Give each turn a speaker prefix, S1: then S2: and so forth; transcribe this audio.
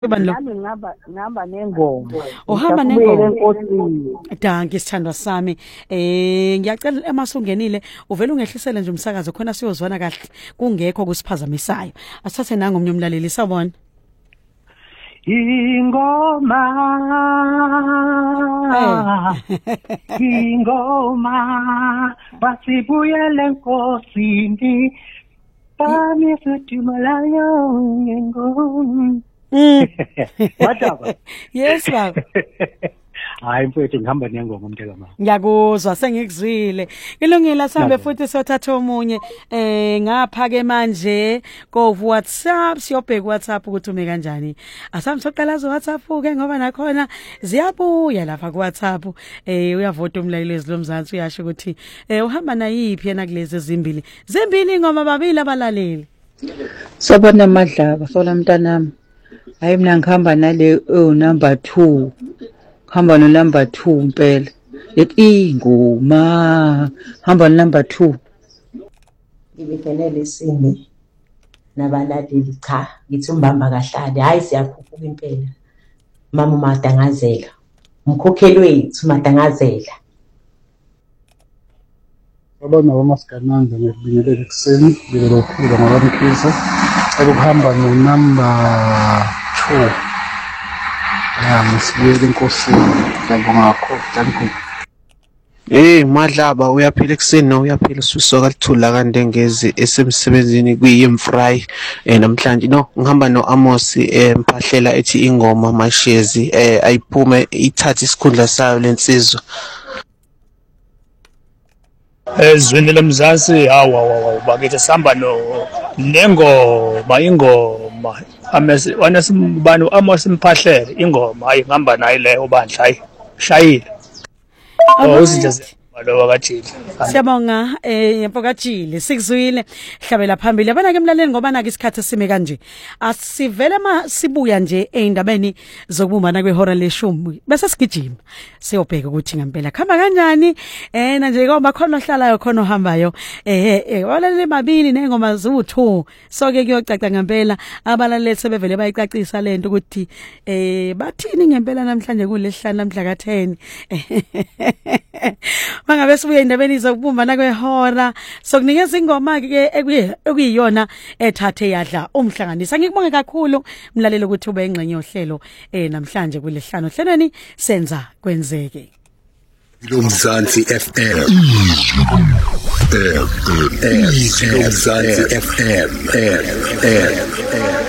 S1: nami ngihamba nengoma.
S2: Uhamba nengoma
S1: enkosini.
S2: Danke sithandwa sami. Ngiyacela emasungenile uvela ungehlisele nje umsakazo khona siyozwana kahle kungekho kusiphazamisayo. Asithathe nangu omnye umlaleli sawubona.
S1: Ingoma ingoma basibuyele enkosini bami futhumalayo ngengoma. Wadaba.
S2: Yes baba.
S1: Hayi mfethu ngihamba nengoma umnteka mama.
S2: Ngiyakuzwa sengikuzwile. Ilungile sihambe futhi sothatha omunye ngapha ke manje ko WhatsApp siyobheka WhatsApp ukuthi ume kanjani. Asambe soqala zo WhatsApp ke ngoba nakhona ziyabuya lapha ku WhatsApp uyavota umlaleli lomzansi uyasho ukuthi uhamba nayiphi yena kulezi zimbili ngoma babili abalaleli.
S3: Sobona Madlaba sola mntanami. Hayi mina ngihamba nale number 2. Hamba no number 2 impela. Ingoma hamba no number 2.
S4: Ngibethelele isini nabalaleli cha ngithi umbamba kahlali hayi siyakhuphuka impela. Mama uMadangazela. Umkhokheli wethu uMadangazela.
S5: Abona bamaSigananda ngibingelela ekseni ngilophila ngabamkhize ukuhamba no number 2. Musibuyele enkosini ngiyabonga kakhulu.
S6: Madlaba uyaphila ekseni no uyaphila ususoka lithula kandengezi esemsebenzini kuyimfry namhlanje no ngihamba no Amos mphahlela ethi ingoma mashezi ayiphume ithatha isikhundla sayo lensizwa.
S7: Ezweni lomzansi hawa bakithi sihamba ingoma wanesibani Amos Mphahlele ingoma hayi ngihamba naye leyo bandla hayi shayile uzinje lo wakajile.
S2: Siyabonga yempokajile sikuzwile hlabela phambili yabona ke emlaleni ngoba nake isikhathi sime kanje asivele sibuya nje eindabeni zokubumbana kwehora le10 bese sigijima siyobheka ukuthi ngempela khamba kanjani na nje ngoba khona ohlalayo khona ohambayo walaleli mabili nengoma zu2 so ke kuyocaca ngempela abalaleli sebevele bayicacisa lento ukuthi bathini ngempela namhlanje kulesihlanu namhla ka10 mangabe sibuye indabeni zokubumbana kwehora sokunikeza ingoma ke ekuyiyona ethathe yadla umhlanganisa. Ngikubonge kakhulu mlaleli ukuthi ube ingxenye yohlelo namhlanje kulesihlanu hlelweni senza kwenzeke.
S8: Lomzansi FM. Lomzansi FM.